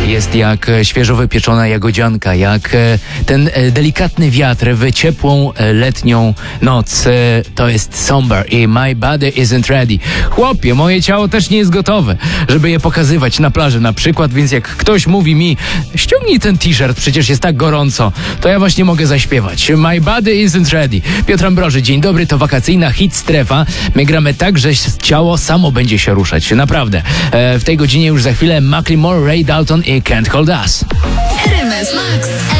Jest jak świeżo wypieczona jagodzianka, jak ten delikatny wiatr w ciepłą letnią noc. To jest Somber i My Body Isn't Ready. Chłopie, moje ciało też nie jest gotowe, żeby je pokazywać na plaży na przykład, więc jak ktoś mówi mi, ściągnij ten t-shirt, przecież jest tak gorąco, to ja właśnie mogę zaśpiewać. My Body Isn't Ready. Piotr Ambroży, dzień dobry, to wakacyjna hit strefa. My gramy tak, że ciało samo będzie się ruszać. Naprawdę. W tej godzinie już za chwilę Macklemore, Ray Dalton i Can't Hold Us. RMF Max.